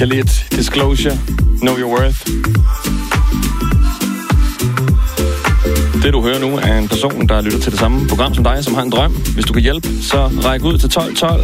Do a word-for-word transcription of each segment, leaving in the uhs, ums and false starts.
Khalid, Disclosure, Know Your Worth. Det, du hører nu, er en person, der lytter til det samme program som dig, som har en drøm. Hvis du kan hjælpe, så ræk ud til tolv tolv.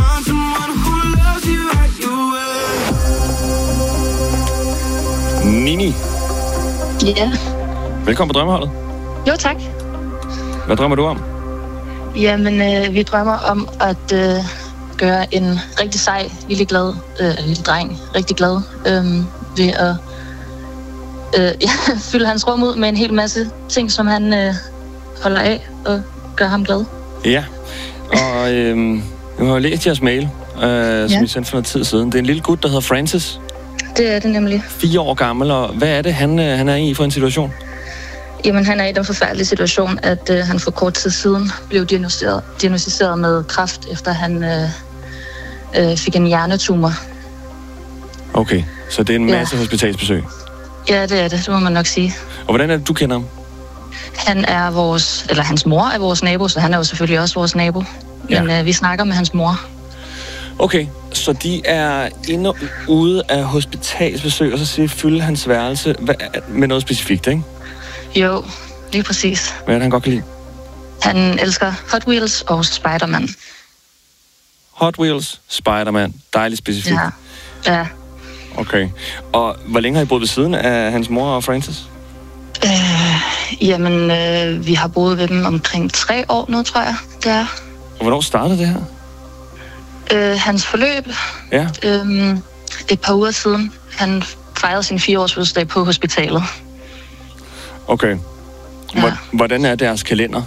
Nini. Ja. Velkommen på Drømmeholdet. Jo, tak. Hvad drømmer du om? Jamen, øh, vi drømmer om at øh, gøre en rigtig sej, lille glad, øh, lille dreng, rigtig glad, øh, ved at øh, ja, fylde hans rum ud med en hel masse ting, som han øh, holder af og gør ham glad. Ja, og øh, jeg har læst jeres mail, øh, som ja. I sendte for noget tid siden. Det er en lille gut, der hedder Francis. Det er det nemlig. Fire år gammel, og hvad er det, han, øh, han er i for en situation? Jamen, han er i den forfærdelige situation, at øh, han for kort tid siden blev diagnosticeret, diagnosticeret med kræft, efter han øh, øh, fik en hjernetumor. Okay, så det er en masse ja. hospitalsbesøg? Ja, det er det. Det må man nok sige. Og hvordan er det, du kender ham? Han er vores, eller hans mor er vores nabo, så han er jo selvfølgelig også vores nabo. Men ja. øh, vi snakker med hans mor. Okay, så de er inde og ude af hospitalsbesøg, og så siger fylde hans værelse med noget specifikt, ikke? Jo, lige præcis. Hvad er det, han godt kan lide? Han elsker Hot Wheels og Spider-Man. Hot Wheels, Spider-Man. Dejligt specifikt. Ja. Ja. Okay. Og hvor længe har I boet ved siden af hans mor og Francis? Øh, jamen, øh, vi har boet ved dem omkring tre år nu, tror jeg, det er. Og hvornår startede det her? Øh, hans forløb? Ja. Øh, et par uger siden. Han fejrede sin fireårs fødselsdag på hospitalet. Okay. Ja. Hvordan er deres kalender?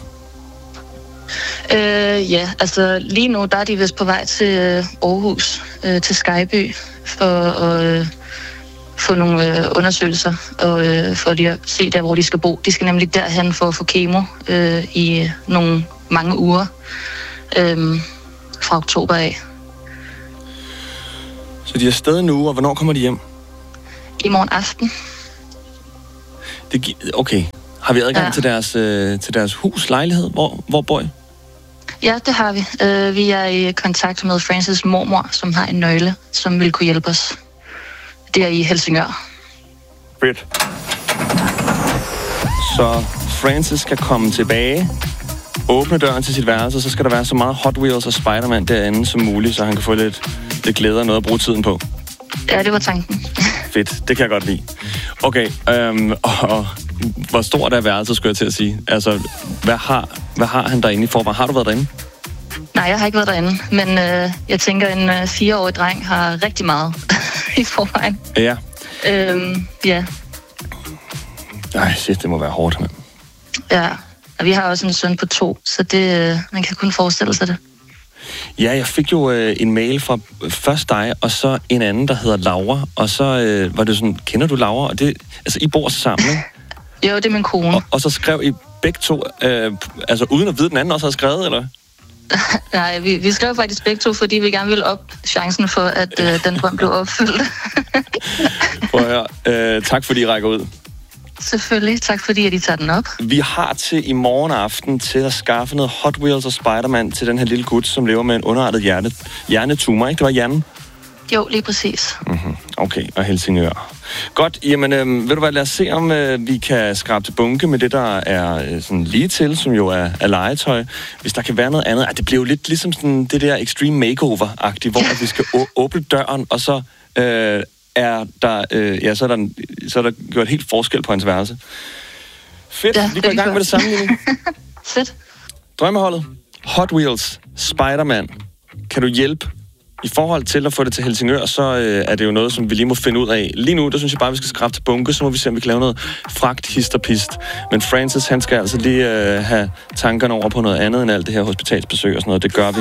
Øh, ja, altså lige nu, der er de vist på vej til øh, Aarhus, øh, til Skyby, for at øh, få nogle øh, undersøgelser, og øh, for at se der, hvor de skal bo. De skal nemlig derhen for at få kemo øh, i nogle mange uger øh, fra oktober af. Så de er afsted nu, og hvornår kommer de hjem? I morgen aften. Det, okay. Har vi adgang ja. til deres, øh, til deres hus, lejlighed? Hvor, hvor bor I? Ja, det har vi. Uh, vi er i kontakt med Francis' mormor, som har en nøgle, som vil kunne hjælpe os. Det er i Helsingør. Fedt. Så Francis kan komme tilbage, åbne døren til sit værelse, så skal der være så meget Hot Wheels og Spider-Man derinde som muligt, så han kan få lidt, lidt glæde og noget at bruge tiden på. Ja, det var tanken. Fedt, det kan jeg godt lide. Okay, øhm, og, og hvor stort er værelset, skulle jeg til at sige? Altså, hvad har, hvad har han derinde i forvejen? Har du været derinde? Nej, jeg har ikke været derinde, men øh, jeg tænker, en øh, fireårig dreng har rigtig meget i forvejen. Ja. Øhm, ja. Ej, shit, det må være hårdt, mand. Ja, og vi har også en søn på to, så det, øh, man kan kun forestille sig det. Ja, jeg fik jo øh, en mail fra først dig, og så en anden, der hedder Laura. Og så øh, var det sådan, kender du Laura? Og det, altså, I bor sammen, ikke? Jo, det er min kone. Og, og så skrev I begge to, øh, altså uden at vide, den anden også havde skrevet, eller? Nej, vi, vi skrev faktisk begge to, fordi vi gerne ville op chancen for, at øh, den drøm blev opfyldt. Prøv at høre. Øh, tak fordi I rækker ud. Selvfølgelig. Tak fordi, at I tager den op. Vi har til i morgen aften til at skaffe noget Hot Wheels og Spider-Man til den her lille gut, som lever med en underartet hjerne, hjernetumor, ikke? Det var hjernen? Jo, lige præcis. Mm-hmm. Okay, og Helsingør. Godt, jamen øh, ved du hvad, lad os se, om øh, vi kan skrabe til bunke med det, der er øh, sådan lige til, som jo er, er legetøj. Hvis der kan være noget andet. Ah, det bliver jo lidt ligesom sådan det der Extreme Makeover-agtigt, hvor vi skal å- åbne døren, og så øh, er der, øh, ja, så er der, så er der gjort helt forskel på hans værelse. Fedt, ja, vi går i gang med det samme lige nu. Fedt. Drømmeholdet. Hot Wheels. Spider-Man. Kan du hjælpe? I forhold til at få det til Helsingør, så øh, er det jo noget, som vi lige må finde ud af. Lige nu, der synes jeg bare, vi skal skrabe til bunke, så må vi se, om vi kan lave noget fragt, hist og pist. Men Francis, han skal altså lige øh, have tankerne over på noget andet end alt det her hospitalsbesøg og sådan noget. Det gør vi.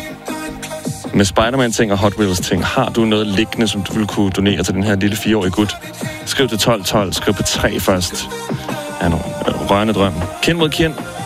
Med Spider-Man-ting og Hot Wheels-ting, har du noget liggende, som du vil kunne donere til den her lille fireårige gut? Skriv til tolv tolv, skriv på tre først. Ja, nogle rørende drøm. Kind mod kind.